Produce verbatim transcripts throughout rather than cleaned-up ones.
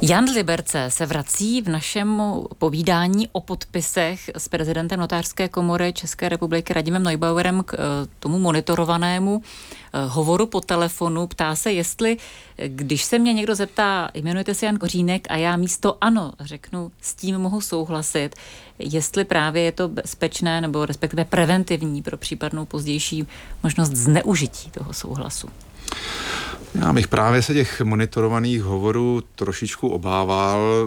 Jan z Liberce se vrací v našem povídání o podpisech s prezidentem Notářské komory České republiky Radimem Neubauerem k tomu monitorovanému hovoru po telefonu. Ptá se, jestli, když se mě někdo zeptá, jmenujete se Jan Kořínek a já místo ano řeknu, s tím mohu souhlasit, jestli právě je to bezpečné nebo respektive preventivní pro případnou pozdější možnost zneužití toho souhlasu. Já bych právě se těch monitorovaných hovorů trošičku obával,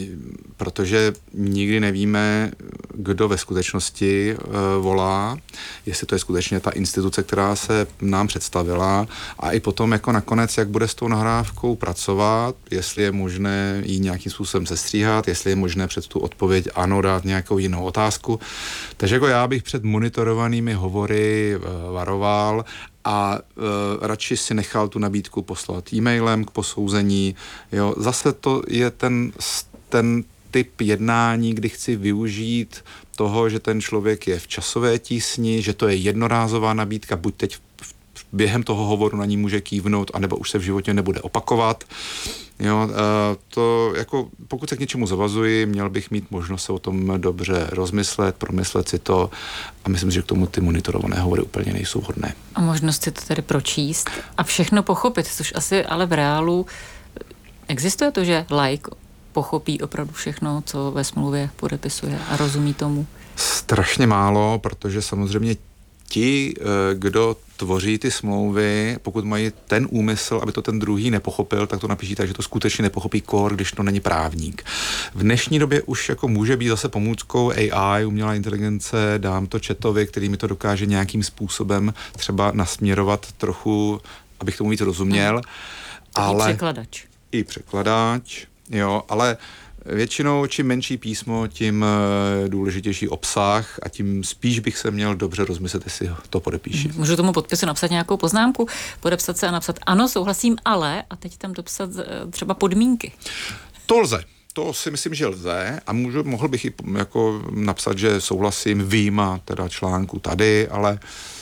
protože nikdy nevíme, kdo ve skutečnosti volá, jestli to je skutečně ta instituce, která se nám představila, a i potom jako nakonec, jak bude s tou nahrávkou pracovat, jestli je možné ji nějakým způsobem sestříhat, jestli je možné před tu odpověď ano dát nějakou jinou otázku. Takže jako já bych před monitorovanými hovory varoval a e, radši si nechal tu nabídku poslat e-mailem k posouzení. Jo. Zase to je ten, ten typ jednání, kdy chci využít toho, že ten člověk je v časové tísni, že to je jednorázová nabídka, buď teď v, v, během toho hovoru na ní může kývnout, anebo už se v životě nebude opakovat. Jo, to jako, pokud se k něčemu zavazuji, měl bych mít možnost se o tom dobře rozmyslet, promyslet si to, a myslím, že k tomu ty monitorované hovory úplně nejsou hodné. A možnost si to tedy pročíst a všechno pochopit, což asi ale v reálu existuje to, že laik pochopí opravdu všechno, co ve smlouvě podepisuje a rozumí tomu? Strašně málo, protože samozřejmě ti, kdo tvoří ty smlouvy, pokud mají ten úmysl, aby to ten druhý nepochopil, tak to napíší tak, že to skutečně nepochopí kor, když to není právník. V dnešní době už jako může být zase pomůckou A I, umělá inteligence, dám to chatovi, který mi to dokáže nějakým způsobem třeba nasměrovat trochu, abych tomu víc rozuměl. Hmm. Ale I překladač. I překladač, jo, ale většinou čím menší písmo, tím důležitější obsah a tím spíš bych se měl dobře rozmyslet, jestli to podepíši. Můžu tomu podpisu napsat nějakou poznámku, podepsat se a napsat ano, souhlasím, ale a teď tam dopsat třeba podmínky. To lze. To si myslím, že lze a můžu, mohl bych i jako napsat, že souhlasím vyjma teda článku tady, ale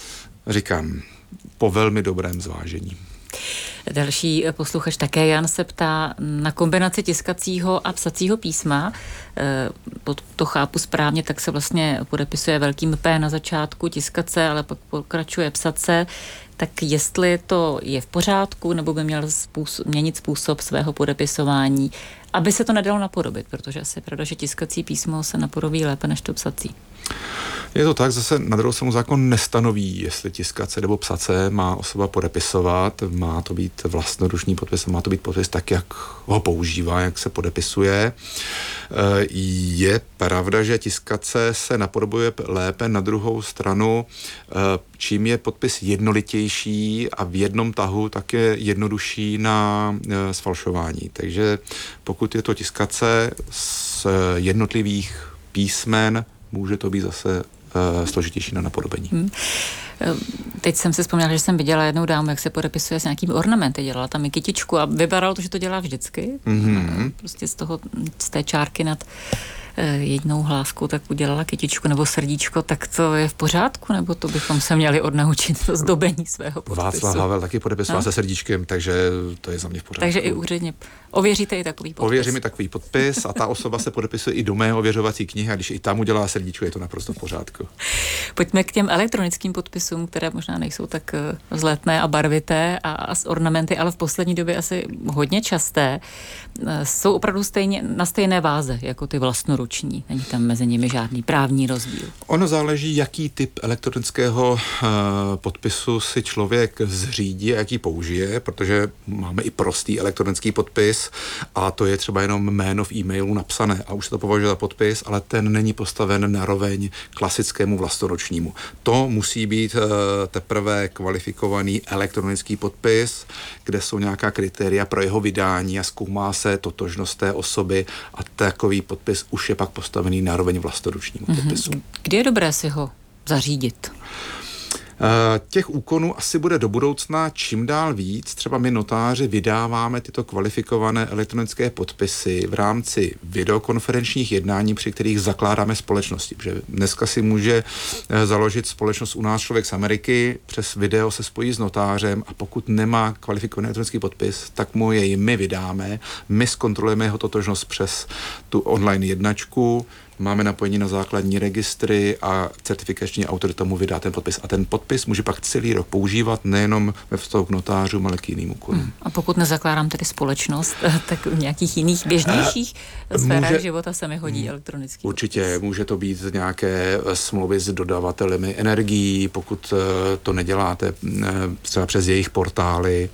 říkám, po velmi dobrém zvážení. Další posluchač také Jan se ptá na kombinaci tiskacího a psacího písma. To chápu správně, tak se vlastně podepisuje velkým P na začátku tiskace, ale pak pokračuje psace. Tak jestli to je v pořádku, nebo by měl způsob, měnit způsob svého podepisování, aby se to nedalo napodobit, protože asi je pravda, že tiskací písmo se napodobí lépe než to psací. Je to tak, zase na druhou stranu zákon nestanoví, jestli tiskace nebo psace má osoba podepisovat, má to být vlastnoruční podpis, má to být podpis tak, jak ho používá, jak se podepisuje. Je pravda, že tiskace se napodobuje lépe, na druhou stranu, čím je podpis jednolitější a v jednom tahu, tak je jednodušší na sfalšování. Takže pokud je to tiskace z jednotlivých písmen, může to být zase uh, složitější na napodobení. Hmm. Teď jsem si vzpomněla, že jsem viděla jednou dámu, jak se podepisuje s nějakými ornamenty. Dělala tam i kytičku a vypadalo to, že to dělá vždycky. Mm-hmm. Prostě z toho, z té čárky nad jednou hláskou tak udělala kytičku nebo srdíčko, tak to je v pořádku, nebo to bychom se měli odnaučit to zdobení svého podpisu? Václav Havel taky podepisoval no. se srdíčkem, takže to je za mě v pořádku. Takže i úředně ověříte i takový podpis? Ověřím i takový podpis a ta osoba se podepisuje i do mé ověřovací knihy a když i tam udělá srdíčko, je to naprosto v pořádku. Pojďme k těm elektronickým podpisům, které možná nejsou tak vzletné a barvité a, a s ornamenty, ale v poslední době asi hodně časté. Jsou opravdu stejně, na stejné váze jako ty vlastnoruční. Není tam mezi nimi žádný právní rozdíl. Ono záleží, jaký typ elektronického uh, podpisu si člověk zřídí a jaký použije, protože máme i prostý elektronický podpis a to je třeba jenom jméno v e-mailu napsané a už se to považuje za podpis, ale ten není postaven naroveň klasickému vlastnoručnímu. To musí být uh, teprve kvalifikovaný elektronický podpis, kde jsou nějaká kritéria pro jeho vydání a zkoumá se totožnost té osoby a takový podpis už je pak postavený naroveň vlastnoručnímu podpisu. Kdy je dobré si ho zařídit? Těch úkonů asi bude do budoucna čím dál víc. Třeba my notáři vydáváme tyto kvalifikované elektronické podpisy v rámci videokonferenčních jednání, při kterých zakládáme společnosti. Protože dneska si může založit společnost u nás člověk z Ameriky, přes video se spojí s notářem a pokud nemá kvalifikovaný elektronický podpis, tak mu jej my vydáme. My zkontrolujeme jeho totožnost přes tu online jednačku, máme napojení na základní registry a certifikační autorita mu vydá ten podpis. A ten podpis může pak celý rok používat nejenom ve vztahu k notářům, ale k jiným úkonům. Hmm. A pokud nezakládám tedy společnost, tak v nějakých jiných běžnějších sférách může, života se mi hodí elektronický určitě podpis. Může to být nějaké smlouvy s dodavatelemi energií, pokud to neděláte třeba přes jejich portály,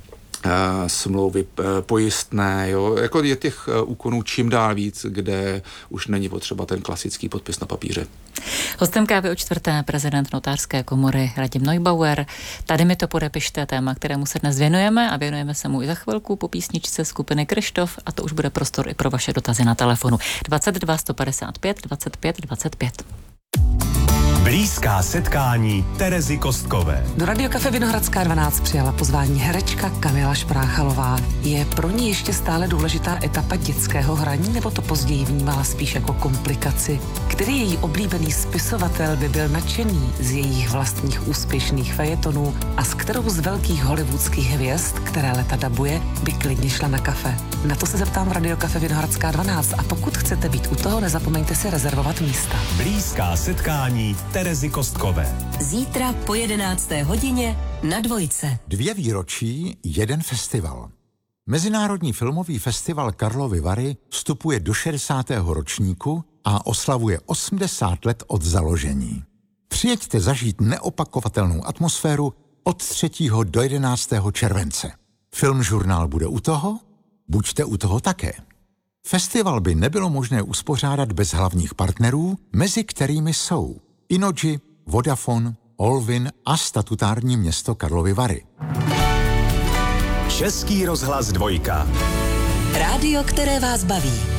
smlouvy pojistné, jo, jako je těch úkonů čím dál víc, kde už není potřeba ten klasický podpis na papíře. Hostem Kávy o čtvrté prezident notářské komory Radim Neubauer. Tady mi to podepište, téma, kterému se dnes věnujeme a věnujeme se mu i za chvilku po písničce skupiny Kryštof a to už bude prostor i pro vaše dotazy na telefonu dvacet dva sto padesát pět dvacet pět dvacet pět. Blízká setkání Terezy Kostkové. Do Radiokafe Vinohradská dvanáct přijala pozvání herečka Kamila Špráchalová. Je pro ní ještě stále důležitá etapa dětského hraní, nebo to později vnímala spíš jako komplikaci? Který její oblíbený spisovatel by byl nadšený z jejich vlastních úspěšných fejetonů a s kterou z velkých hollywoodských hvězd, které leta dabuje, by klidně šla na kafe? Na to se zeptám v Radiokafe Vinohradská dvanáct a pokud chcete být u toho, nezapomeňte si rezervovat místa. Blízká setkání Terezy Kostkové. Zítra po jedenácté hodině na Dvojce. Dvě výročí, jeden festival. Mezinárodní filmový festival Karlovy Vary vstupuje do šedesátého ročníku a oslavuje osmdesát let od založení. Přijeďte zažít neopakovatelnou atmosféru od třetího do jedenáctého července. Filmžurnál bude u toho? Buďte u toho také. Festival by nebylo možné uspořádat bez hlavních partnerů, mezi kterými jsou Innogy, Vodafone, Olvin a statutární město Karlovy Vary. Český rozhlas dvojka. Rádio, které vás baví.